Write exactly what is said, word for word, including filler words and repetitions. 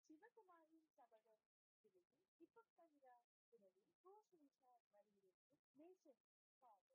சிவகுமாரின் சபதம் திரையில் தீபக் குரலில் கோஷ் விஷால் வரியிலிருந்து நேசன்